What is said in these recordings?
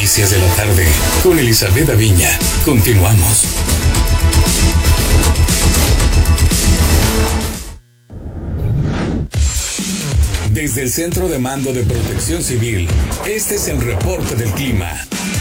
Noticias de la tarde con Elizabeth Aviña. Continuamos. Desde el Centro de Mando de Protección Civil, este es el reporte del clima.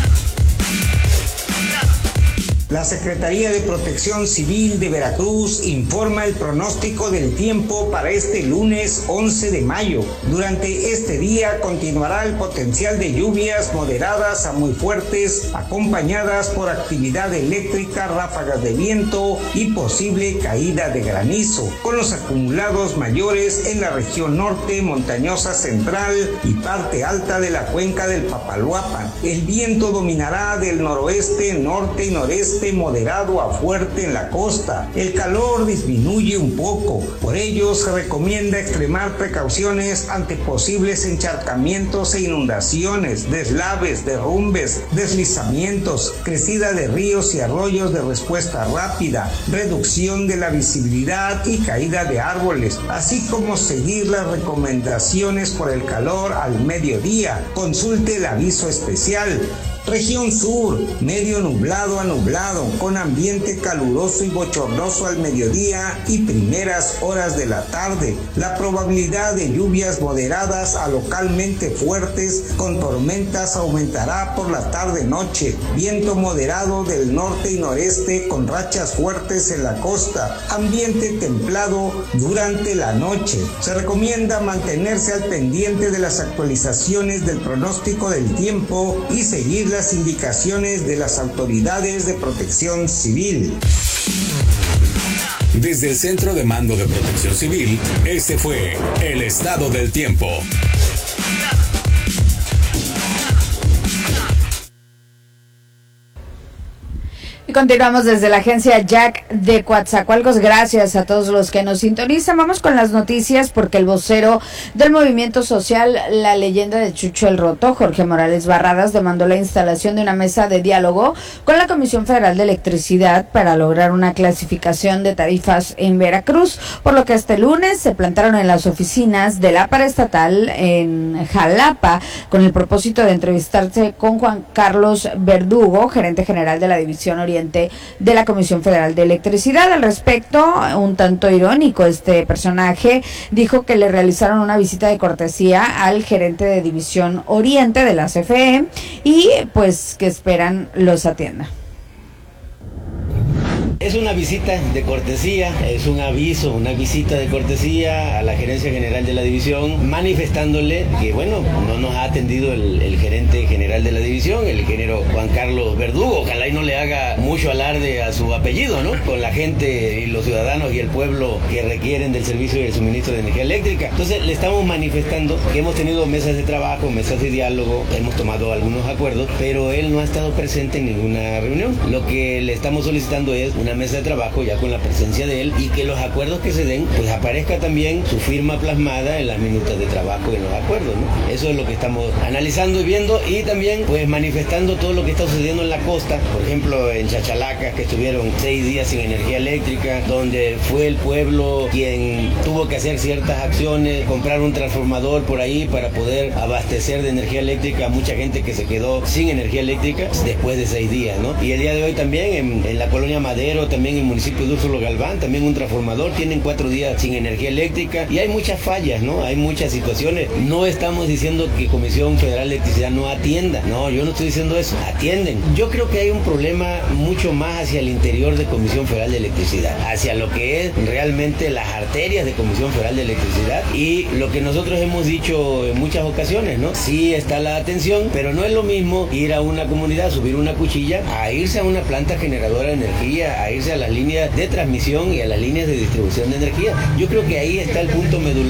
La Secretaría de Protección Civil de Veracruz informa el pronóstico del tiempo para este lunes 11 de mayo. Durante este día continuará el potencial de lluvias moderadas a muy fuertes, acompañadas por actividad eléctrica, ráfagas de viento y posible caída de granizo, con los acumulados mayores en la región norte, montañosa central y parte alta de la cuenca del Papaloapan. El viento dominará del noroeste, norte y noreste, moderado a fuerte en la costa. El calor disminuye un poco, por ello se recomienda extremar precauciones ante posibles encharcamientos e inundaciones, deslaves, derrumbes, deslizamientos, crecida de ríos y arroyos de respuesta rápida, reducción de la visibilidad y caída de árboles, así como seguir las recomendaciones por el calor al mediodía. Consulte el aviso especial. Región Sur, medio nublado a nublado, con ambiente caluroso y bochornoso al mediodía y primeras horas de la tarde. La probabilidad de lluvias moderadas a localmente fuertes con tormentas aumentará por la tarde-noche. Viento moderado del norte y noreste con rachas fuertes en la costa. Ambiente templado durante la noche. Se recomienda mantenerse al pendiente de las actualizaciones del pronóstico del tiempo y seguir las indicaciones de las autoridades de protección civil. Desde el Centro de Mando de Protección Civil, este fue el estado del tiempo. Y continuamos desde la agencia Jack de Coatzacoalcos. Gracias a todos los que nos sintonizan. Vamos con las noticias porque el vocero del movimiento social La Leyenda de Chucho el Roto, Jorge Morales Barradas, demandó la instalación de una mesa de diálogo con la Comisión Federal de Electricidad para lograr una clasificación de tarifas en Veracruz, por lo que este lunes se plantaron en las oficinas de la paraestatal en Jalapa con el propósito de entrevistarse con Juan Carlos Verdugo, gerente general de la División Oriente de la Comisión Federal de Electricidad. Al respecto, un tanto irónico, este personaje dijo que le realizaron una visita de cortesía al gerente de División Oriente de la CFE y pues que esperan los atienda. Es una visita de cortesía, es un aviso, una visita de cortesía a la gerencia general de la división, manifestándole que, bueno, no nos ha atendido el gerente general de la división, el ingeniero Juan Carlos Verdugo. Ojalá y no le haga mucho alarde a su apellido, ¿no? Con la gente y los ciudadanos y el pueblo que requieren del servicio y el suministro de energía eléctrica. Entonces, le estamos manifestando que hemos tenido mesas de trabajo, mesas de diálogo, hemos tomado algunos acuerdos, pero él no ha estado presente en ninguna reunión. Lo que le estamos solicitando es una mesa de trabajo ya con la presencia de él y que los acuerdos que se den, pues aparezca también su firma plasmada en las minutas de trabajo y en los acuerdos, ¿no? Eso es lo que estamos analizando y viendo, y también pues manifestando todo lo que está sucediendo en la costa, por ejemplo en Chachalacas, que estuvieron 6 días sin energía eléctrica, donde fue el pueblo quien tuvo que hacer ciertas acciones, comprar un transformador por ahí para poder abastecer de energía eléctrica a mucha gente que se quedó sin energía eléctrica después de 6 días, ¿no? Y el día de hoy también en la colonia Madero, también en el municipio de Úrsulo Galván, también un transformador, tienen 4 días sin energía eléctrica y hay muchas fallas, ¿no? Hay muchas situaciones. No estamos diciendo que Comisión Federal de Electricidad no atienda, no, yo no estoy diciendo eso, atienden. Yo creo que hay un problema mucho más hacia el interior de Comisión Federal de Electricidad, hacia lo que es realmente las arterias de Comisión Federal de Electricidad y lo que nosotros hemos dicho en muchas ocasiones, ¿no? Sí está la atención, pero no es lo mismo ir a una comunidad, subir una cuchilla, a irse a una planta generadora de energía, a irse a las líneas de transmisión y a las líneas de distribución de energía. Yo creo que ahí está el punto medular